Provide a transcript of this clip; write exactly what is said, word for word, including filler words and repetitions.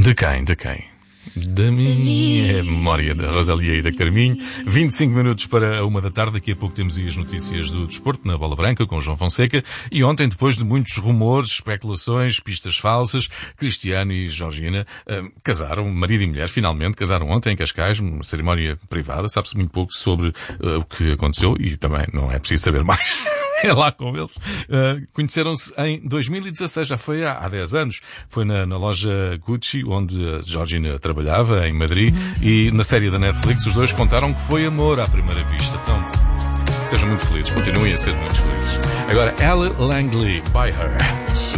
De quem? De quem? Da minha memória, da Rosalia e da Carminho. vinte e cinco minutos para a uma da tarde. Daqui a pouco temos aí as notícias do desporto na Bola Branca com o João Fonseca. E ontem, depois de muitos rumores, especulações, pistas falsas, Cristiano e Georgina uh, casaram, marido e mulher, finalmente casaram ontem em Cascais, uma cerimónia privada. Sabe-se muito pouco sobre uh, o que aconteceu e também não é preciso saber mais. É lá com eles. Uh, conheceram-se em dois mil e dezasseis, já foi há, há dez anos. Foi na, na loja Gucci, onde a Georgina trabalhava, em Madrid, e na série da Netflix os dois contaram que foi amor à primeira vista. Então, sejam muito felizes, continuem a ser muito felizes. Agora, Ellie Langley, by Her.